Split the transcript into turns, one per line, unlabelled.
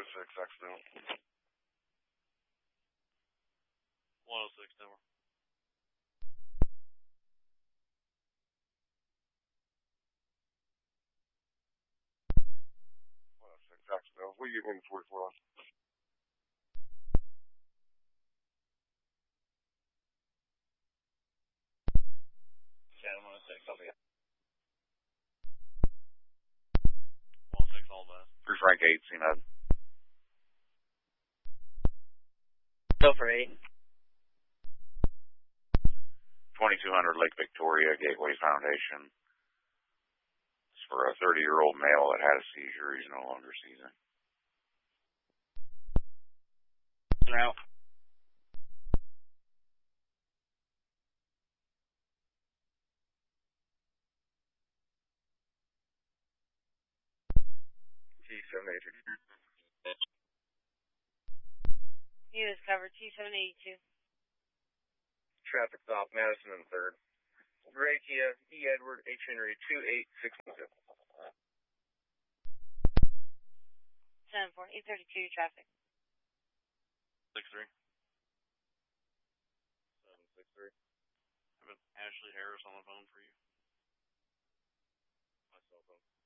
106 Expo.
106 number.
Jacksonville. What are you getting 44 on?
Yeah, 106, I'll be up. 106 all best.
Free Frank 8, C9.
Go for 8.
2200 Lake Victoria, Gateway Foundation. It's for a 30-year-old male that had a seizure. He's no longer seizing.
Route.
T782.
He was covered T782.
Traffic stop, Madison and 3rd. Gray Kia, E. Edward, H. Henry, 28612.
10-4, 832 traffic.
63.
763.
I have Ashley Harris on the phone for you.
My cell phone.